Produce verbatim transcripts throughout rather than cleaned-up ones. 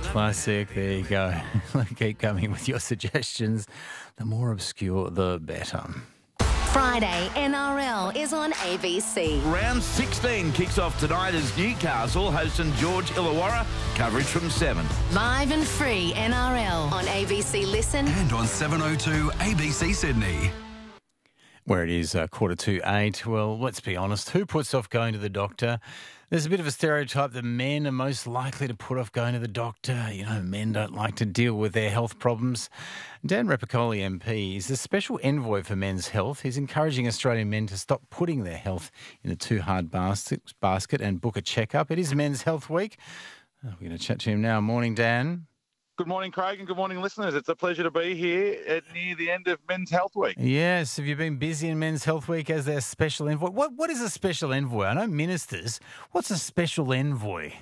Classic. There you go. Keep coming with your suggestions. The more obscure, the better. Friday N R L is on A B C. Round sixteen kicks off tonight as Newcastle hosting George Illawarra. Coverage from seven. Live and free N R L on A B C Listen and on seven oh two A B C Sydney. Where it is uh, quarter to eight. Well, let's be honest. Who puts off going to the doctor? There's a bit of a stereotype that men are most likely to put off going to the doctor. You know, men don't like to deal with their health problems. Dan Repicoli M P is the special envoy for men's health. He's encouraging Australian men to stop putting their health in a too hard basket and book a checkup. It is Men's Health Week. We're going to chat to him now. Morning, Dan. Good morning, Craig, and good morning, listeners. It's a pleasure to be here at near the end of Men's Health Week. Yes. Have you been busy in Men's Health Week as their special envoy? What What is a special envoy? I know ministers. What's a special envoy?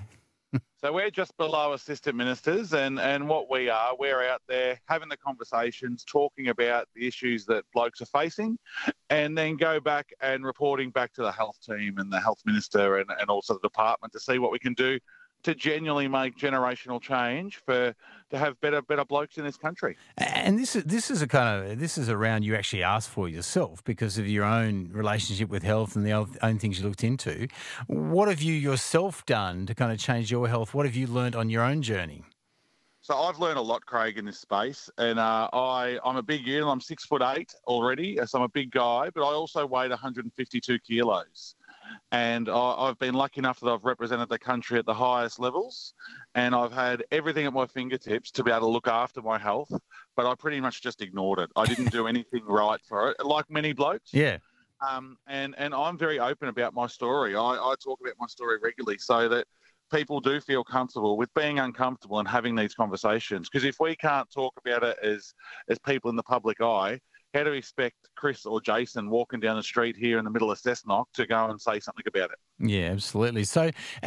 So we're just below assistant ministers, and, and what we are, we're out there having the conversations, talking about the issues that blokes are facing, and then go back and reporting back to the health team and the health minister and, and also the department to see what we can do to genuinely make generational change for to have better better blokes in this country. And this is this is a kind of this is a round you actually asked for yourself because of your own relationship with health and the own things you looked into. What have you yourself done to kind of change your health? What have you learned on your own journey? So I've learned a lot, Craig, in this space, and uh, I I'm a big unit. I'm six foot eight already, so I'm a big guy, but I also weigh one hundred fifty-two kilos. And I've been lucky enough that I've represented the country at the highest levels, and I've had everything at my fingertips to be able to look after my health, but I pretty much just ignored it. I didn't do anything right for it, like many blokes. Yeah. Um, and, and I'm very open about my story. I, I talk about my story regularly so that people do feel comfortable with being uncomfortable and having these conversations. Because if we can't talk about it as, as people in the public eye, how do we expect Chris or Jason walking down the street here in the middle of Cessnock to go and say something about it? Yeah, absolutely. So